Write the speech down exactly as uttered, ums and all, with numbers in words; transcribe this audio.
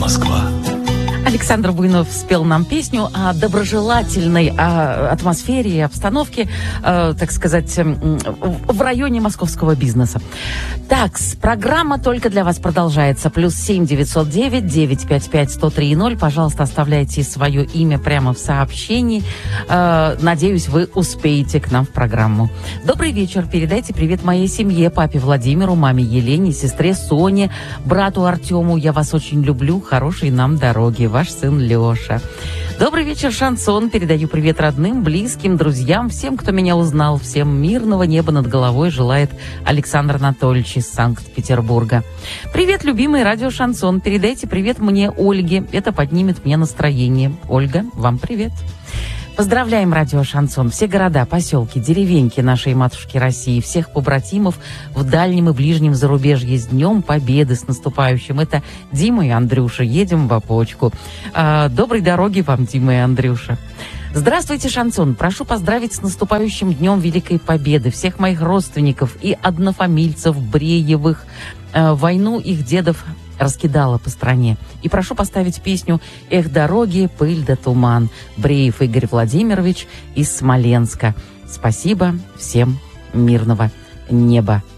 Москва. Александр Буйнов спел нам песню о доброжелательной о атмосфере и обстановке, э, так сказать, в районе московского бизнеса. Так, программа только для вас продолжается. Плюс семь девятьсот девять девятьсот пятьдесят пять сто три ноль. Пожалуйста, оставляйте свое имя прямо в сообщении. Э, надеюсь, вы успеете к нам в программу. Добрый вечер. Передайте привет моей семье, папе Владимиру, маме Елене, сестре Соне, брату Артему. Я вас очень люблю. Хорошей нам дороги. Ваш сын Леша. Добрый вечер, шансон. Передаю привет родным, близким, друзьям, всем, кто меня узнал. Всем мирного неба над головой желает Александр Анатольевич из Санкт-Петербурга. Привет, любимый радио Шансон. Передайте привет мне, Ольге. Это поднимет мне настроение. Ольга, вам привет. Поздравляем радио Шансон, все города, поселки, деревеньки нашей матушки России, всех побратимов в дальнем и ближнем зарубежье с Днем Победы, с наступающим. Это Дима и Андрюша, едем в опочку. А, доброй дороги вам, Дима и Андрюша. Здравствуйте, Шансон. Прошу поздравить с наступающим Днем Великой Победы всех моих родственников и однофамильцев Бреевых. А, войну их дедов раскидала по стране. И прошу поставить песню «Эх, дороги, пыль да туман». Бреев Игорь Владимирович из Смоленска. Спасибо, всем мирного неба.